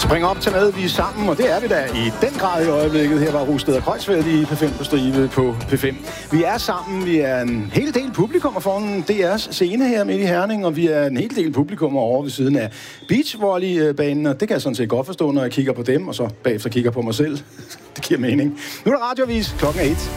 Spring op til med, vi er sammen, og det er vi da i den grad i øjeblikket. Her var Rosted og Kreuzfeldt i P5 på stribe på P5. Vi er sammen, vi er en hel del publikum foran DR's scene her midt i Herning, og vi er en hel del publikum over ved siden af beachvolleybanen, og det kan jeg sådan set godt forstå, når jeg kigger på dem, og så bagefter kigger på mig selv. Det giver mening. Nu er der radioavis klokken 1.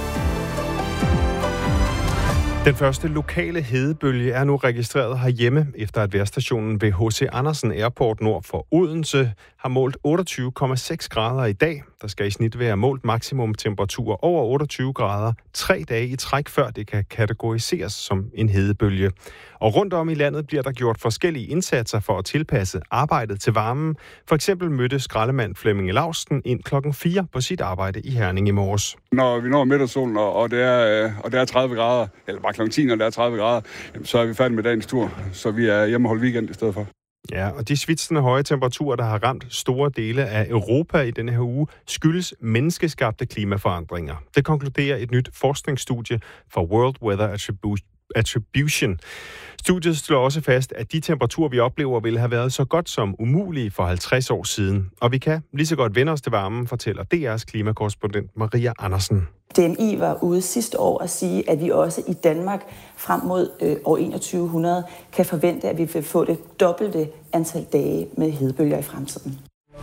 Den første lokale hedebølge er nu registreret herhjemme, efter at vejrstationen ved H.C. Andersen Airport nord for Odense har målt 28,6 grader i dag. Der skal i snit være målt maksimum temperatur over 28 grader 3 dage i træk, før det kan kategoriseres som en hedebølge. Og rundt om i landet bliver der gjort forskellige indsatser for at tilpasse arbejdet til varmen. For eksempel mødte skraldemand Flemming Lausten ind 4:00 på sit arbejde i Herning i morges. Når vi når middagssolen, og det er 30 grader, eller bare kl. 10, når det er 30 grader, så er vi færdige med dagens tur. Så vi er hjemme og holde weekend i stedet for. Ja, og de svitsende høje temperaturer, der har ramt store dele af Europa i denne her uge, skyldes menneskeskabte klimaforandringer. Det konkluderer et nyt forskningsstudie fra World Weather Attribution. Studiet slår også fast, at de temperaturer, vi oplever, ville have været så godt som umulige for 50 år siden. Og vi kan lige så godt vende os til varmen, fortæller DR's klimakorrespondent Maria Andersen. DMI var ude sidste år at sige, at vi også i Danmark frem mod år 2100 kan forvente, at vi vil få det dobbelte antal dage med hedebølger i fremtiden.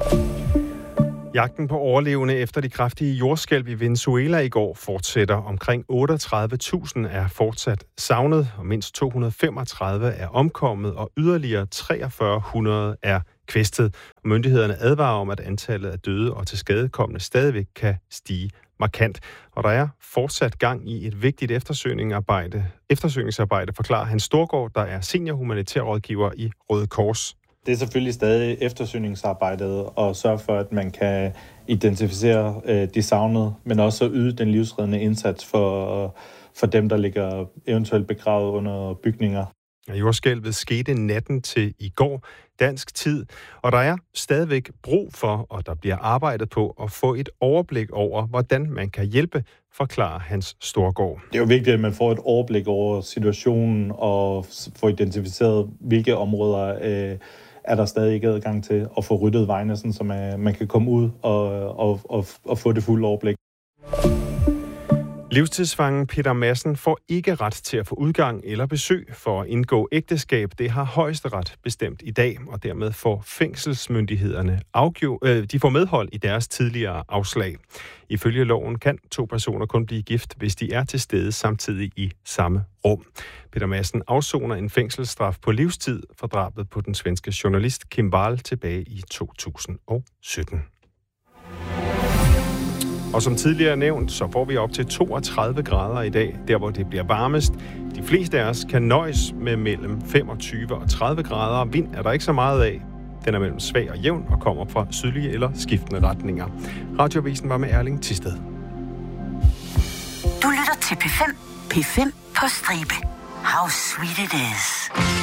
Jagten på overlevende efter de kraftige jordskælv i Venezuela i går fortsætter. Omkring 38.000 er fortsat savnet, og mindst 235 er omkommet, og yderligere 4300 er kvæstet. Myndighederne advarer om, at antallet af døde og tilskadekomne stadigvæk kan stige markant. Og der er fortsat gang i et vigtigt eftersøgningsarbejde, forklarer Hans Storgård, der er senior humanitær rådgiver i Røde Kors. Det er selvfølgelig stadig eftersøgningsarbejdet og sørge for, at man kan identificere de savnede, men også yde den livsreddende indsats for dem, der ligger eventuelt begravet under bygninger. Jordskælvet skete natten til i går dansk tid, og der er stadigvæk brug for, og der bliver arbejdet på at få et overblik over, hvordan man kan hjælpe, forklarer Hans Storgård. Det er jo vigtigt, at man får et overblik over situationen og får identificeret, hvilke områder er der stadig ikke adgang til at få ryddet vejene, så man kan komme ud og få det fulde overblik. Livstidsfangen Peter Madsen får ikke ret til at få udgang eller besøg for at indgå ægteskab. Det har Højesteret bestemt i dag, og dermed får fængselsmyndighederne de får medhold i deres tidligere afslag. Ifølge loven kan 2 personer kun blive gift, hvis de er til stede samtidig i samme rum. Peter Madsen afsoner en fængselsstraf på livstid for drabet på den svenske journalist Kim Wall tilbage i 2017. Og som tidligere nævnt, så får vi op til 32 grader i dag, der hvor det bliver varmest. De fleste af os kan nøjes med mellem 25 og 30 grader. Vind er der ikke så meget af. Den er mellem svag og jævn og kommer fra sydlige eller skiftende retninger. Radioavisen var med Erling Thisted. Du lytter til P5. P5 på stribe. How sweet it is.